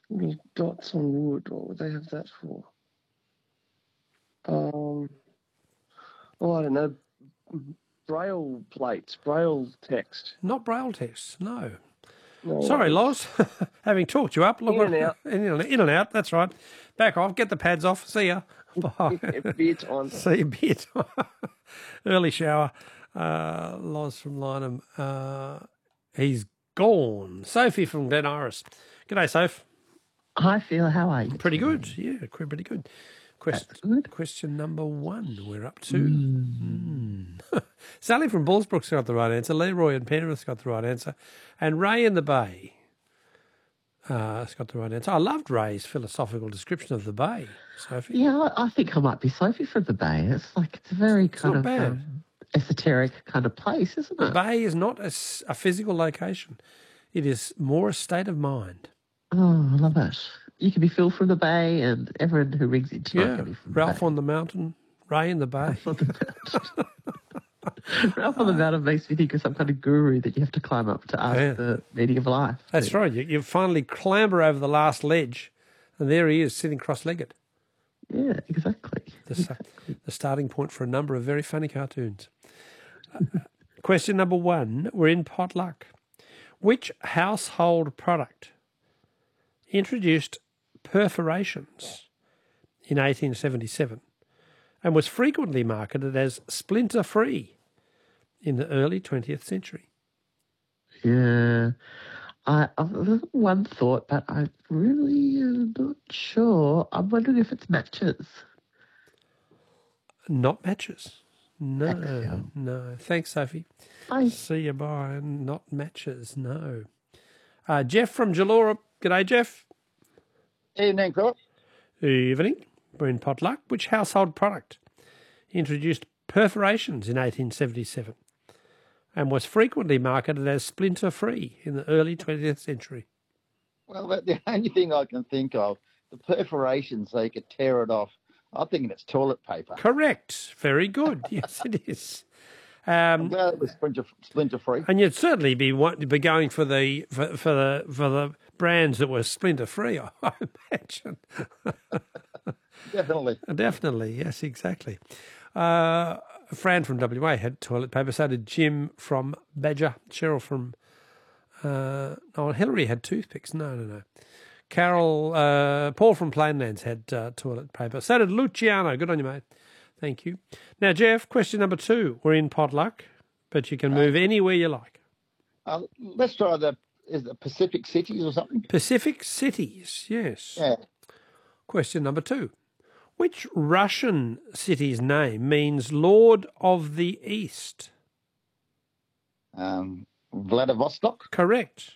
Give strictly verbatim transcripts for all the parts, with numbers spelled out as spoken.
Little dots on wood. What would they have that for? Um, oh, I don't know. Braille plates, Braille text. Not Braille text, no. No Sorry, worries. Loz. Having talked you up. Look, In and out. In and, in and out, that's right. Back off, get the pads off. See ya. Bye. Beer time. See you, beer time. Early shower. Uh, Loz from Lynham. Uh, he's gone. Sophie from Glen Iris. G'day, Soph. Hi, Phil. How are you? Pretty good. Yeah, pretty good. Question, That's good. question number one we're up to. Mm. Mm. Sally from Bullsbrook's got the right answer. Leroy and Penrith's got the right answer. And Ray in the Bay uh, has got the right answer. I loved Ray's philosophical description of the Bay, Sophie. Yeah, I I think I might be Sophie from the Bay. It's like it's a very It's kind not of bad. um, esoteric kind of place, isn't The it? Bay is not a, s- a physical location. It is more a state of mind. Oh, I love it. You can be Phil from the Bay, and everyone who rings in tonight Yeah, can be from Ralph the Bay. on the Mountain, Ray in the Bay. Ralph on the Mountain makes me think of some kind of guru that you have to climb up to ask Yeah. the meaning of life. That's But, right. You, you finally clamber over the last ledge, and there he is sitting cross-legged. Yeah, exactly. The, sa- the starting point for a number of very funny cartoons. Uh, question number one. We're in potluck. Which household product introduced perforations in eighteen seventy-seven and was frequently marketed as splinter-free in the early twentieth century? Yeah. I, I've got one thought, but I really am not sure. I'm wondering if it's matches. Not matches. No, Excellent. no. Thanks, Sophie. Bye. See you, bye. Not matches, no. Uh, Jeff from Jalora. G'day, Jeff. Evening, Philip. Evening. We're in potluck. Which household product introduced perforations in eighteen seventy-seven and was frequently marketed as splinter-free in the early twentieth century? Well, the- the only thing I can think of, the perforations, so you could tear it off. I'm thinking it's toilet paper. Correct. Very good. Yes, it is. I'm Um, glad it was splinter, splinter free. and you'd certainly be want, be going for the for, for the for the brands that were splinter-free, I imagine. Definitely. Definitely, yes, exactly. Uh, Fran from W A had toilet paper, so did Jim from Badger, Cheryl from... Uh, oh, Hillary had toothpicks. No, no, no. Carol, uh, Paul from Plainlands had uh, toilet paper. So did Luciano. Good on you, mate. Thank you. Now, Jeff, question number two. We're in potluck, but you can move anywhere you like. Uh, let's try the is it Pacific Cities or something. Pacific cities, yes. Yeah. Question number two. Which Russian city's name means Lord of the East? Um, Vladivostok. Correct.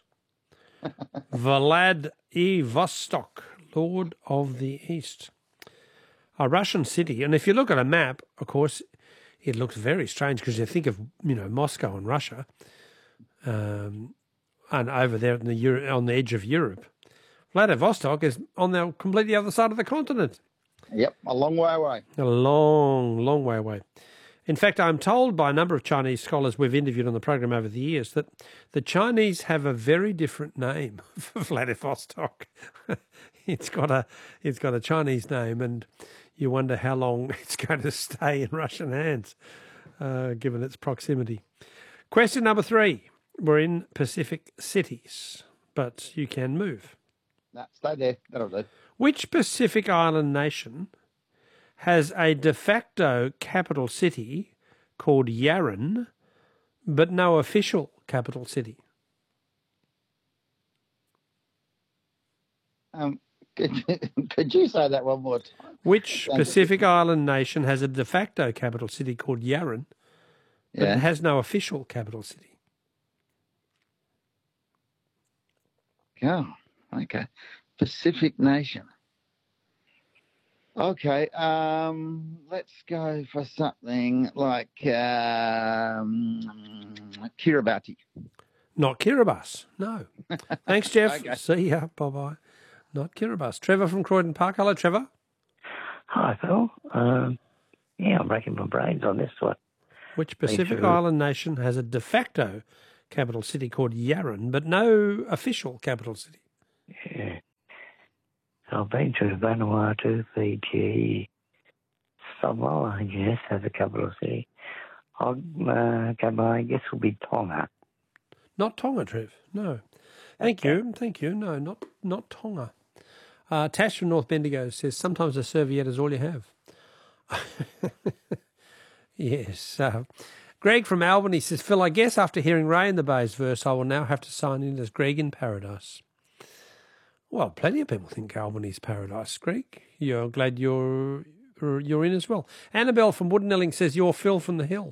Vladivostok, Lord of the East. A Russian city. And if you look at a map, of course, it looks very strange because you think of, you know, Moscow and Russia um, and over there in the Euro- on the edge of Europe. Vladivostok is on the completely other side of the continent. Yep, a long way away. A long, long way away. In fact, I'm told by a number of Chinese scholars we've interviewed on the program over the years that the Chinese have a very different name for Vladivostok. it's got a it's got a Chinese name, and you wonder how long it's going to stay in Russian hands, uh, given its proximity. Question number three. We're in Pacific cities, but you can move. No, stay there. That'll do. Which Pacific Island nation has a de facto capital city called Yarran, but no official capital city? Um, could, could you say that one more time? Which Thank you. Pacific Island nation has a de facto capital city called Yarran, but Yeah. it has no official capital city? Oh, okay. Pacific nation. Okay, um, let's go for something like um, Kiribati. Not Kiribati, no. Thanks, Jeff. Okay. See ya. Bye-bye. Not Kiribati. Trevor from Croydon Park. Hello, Trevor. Hi, Phil. Um, yeah, I'm breaking my brains on this one. Which Pacific through- Island nation has a de facto capital city called Yarran, but no official capital city? Yeah. I've been to Vanuatu, Fiji, Samoa, I guess, has a capital city. I'll uh, go by, I guess will be Tonga. Not Tonga, Trev. No. Thank okay. you. Thank you. No, not not Tonga. Uh, Tash from North Bendigo says, sometimes a serviette is all you have. Yes. Uh, Greg from Albany says, Phil, I guess after hearing Ray in the Bay's verse, I will now have to sign in as Greg in Paradise. Well, plenty of people think Albany's paradise, Greg. You're glad you're you're in as well. Annabelle from Woodenelling says, you're Phil from the Hill.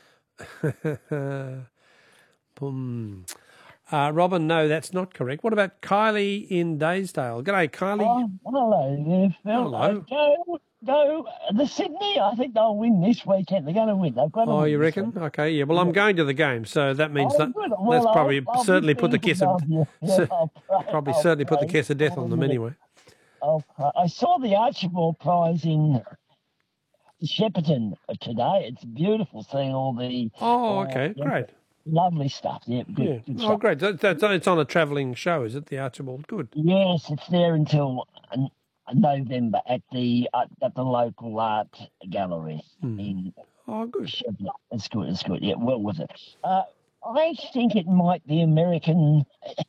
Boom. Uh, Robin, no, that's not correct. What about Kylie in Daysdale? G'day, Kylie. Oh, hello there, Phil. Hello. Uh, go, go. The Sydney, I think they'll win this weekend. They're going to win. They've got to oh, win you reckon? Okay, yeah. Well, I'm going to the game, so that means oh, that good. Well, that's probably I'll, I'll certainly put the kiss of yeah, yeah, pray, probably I'll certainly put the pray. kiss of death on them anyway. I'll I saw the Archibald Prize in Shepparton today. It's beautiful seeing all the. Oh, uh, okay, yeah, great. Lovely stuff. Yeah, good. Yeah. good Oh, stuff. great. That, that, it's on a travelling show, is it? The Archibald. Good. Yes, it's there until uh, November at the uh, at the local art gallery Hmm. in. Oh, good. Shepparton. It's good. It's good. Yeah, well with it. Uh, I think it might be American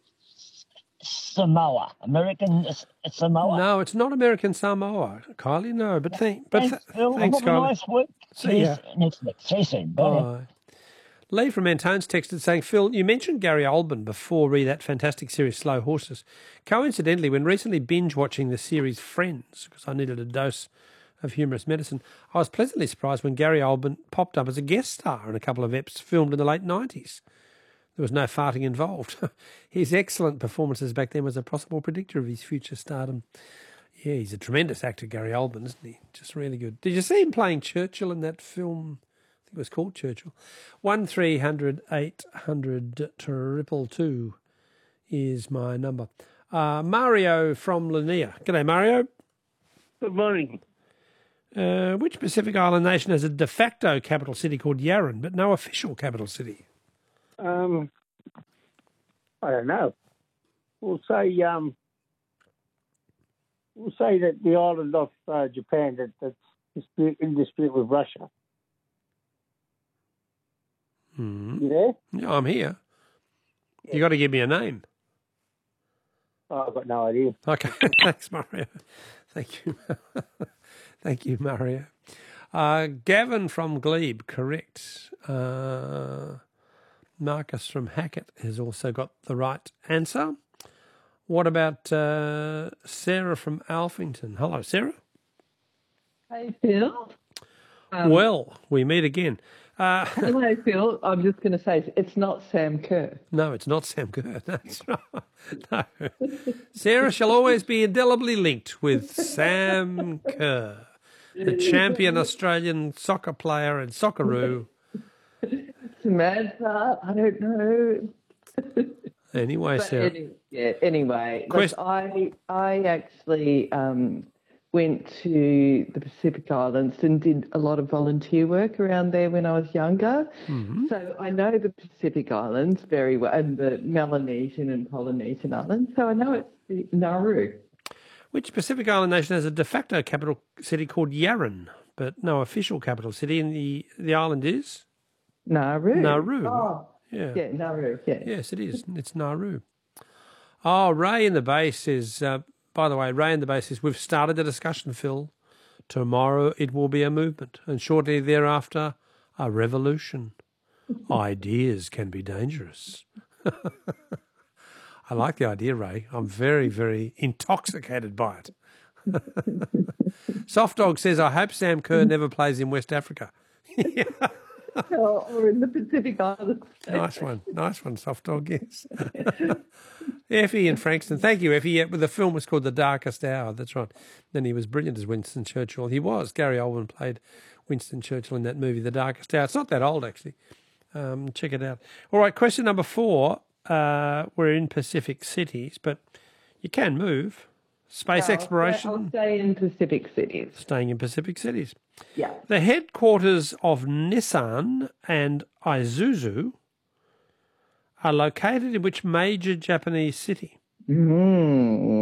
Samoa. American Samoa. No, it's not American Samoa, Kylie. No, but thank, but Thanks, th- Phil. thanks, Have a Kylie. nice week. See ya. Next week. See you soon. Bye. Bye. Lee from Antone's texted saying, Phil, you mentioned Gary Oldman before re that fantastic series Slow Horses. Coincidentally, when recently binge watching the series Friends, because I needed a dose of humorous medicine, I was pleasantly surprised when Gary Oldman popped up as a guest star in a couple of eps filmed in the late nineties. There was no farting involved. His excellent performances back then was a possible predictor of his future stardom. Yeah, he's a tremendous actor, Gary Oldman, isn't he? Just really good. Did you see him playing Churchill in that film? It was called Churchill. One three hundred eight hundred triple two is my number. Uh, Mario from Lanier. G'day, Mario. Good morning. Uh, which Pacific Island nation has a de facto capital city called Yarran, but no official capital city? Um, I don't know. We'll say um, we'll say that the island of uh, Japan that, that's dispute, in dispute with Russia. Hmm. You there? Yeah, I'm here. You got to give me a name. Oh, I've got no idea. Okay, thanks, Mario. Thank you. Thank you, Mario. Uh, Gavin from Glebe, correct. Uh, Marcus from Hackett has also got the right answer. What about uh, Sarah from Alphington? Hello, Sarah. Hey, Phil. Um, well, we meet again. Uh, hello, Phil. I'm just going to say it's not Sam Kerr. No, it's not Sam Kerr. That's right. No. Sarah shall always be indelibly linked with Sam Kerr, the champion Australian soccer player and Socceroo. Samantha, I don't know. Anyway, But Sarah. Any, yeah, anyway, Quest- look, I, I actually um, went to the Pacific Islands and did a lot of volunteer work around there when I was younger. Mhm. So I know the Pacific Islands very well, and the Melanesian and Polynesian Islands. So I know it's the Nauru. Which Pacific Island nation has a de facto capital city called Yarran, but no official capital city? And the, the island is? Nauru. Nauru. Oh, Yeah. yeah, Nauru, yeah. Yes, it is. It's Nauru. Oh, Ray in the Bay says, uh, by the way, Ray in the Bay says, we've started the discussion, Phil. Tomorrow it will be a movement, and shortly thereafter, a revolution. Ideas can be dangerous. I like the idea, Ray. I'm very, very intoxicated by it. Soft Dog says, I hope Sam Kerr never plays in West Africa. or, or in the Pacific Islands. Nice one. Nice one, Soft Dog, yes. Effie in Frankston. Thank you, Effie. Yeah, but the film was called The Darkest Hour. That's right. Then he was brilliant as Winston Churchill. He was. Gary Oldman played Winston Churchill in that movie, The Darkest Hour. It's not that old, actually. Um, check it out. All right, question number four. Uh, we're in Pacific cities, but you can move. Space No, exploration. I'll stay in Pacific cities. Staying in Pacific cities. Yeah. The headquarters of Nissan and Isuzu are located in which major Japanese city? Mm.